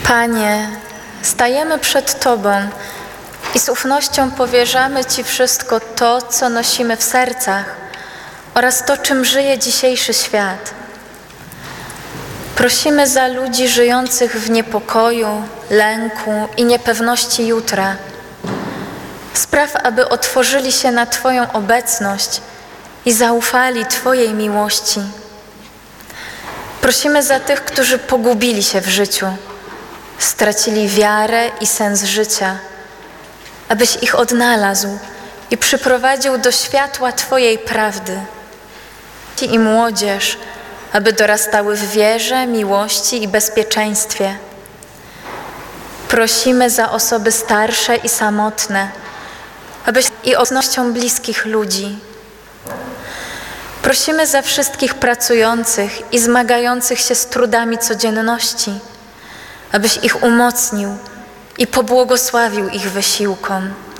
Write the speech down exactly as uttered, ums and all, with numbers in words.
Panie, stajemy przed Tobą i z ufnością powierzamy Ci wszystko to, co nosimy w sercach oraz to, czym żyje dzisiejszy świat. Prosimy za ludzi żyjących w niepokoju, lęku i niepewności jutra. Spraw, aby otworzyli się na Twoją obecność i zaufali Twojej miłości. Prosimy za tych, którzy pogubili się w życiu, stracili wiarę i sens życia, abyś ich odnalazł i przyprowadził do światła Twojej prawdy. I młodzież, aby dorastały w wierze, miłości i bezpieczeństwie. Prosimy za osoby starsze i samotne, abyś i obecnością bliskich ludzi. Prosimy za wszystkich pracujących i zmagających się z trudami codzienności, abyś ich umocnił i pobłogosławił ich wysiłkom.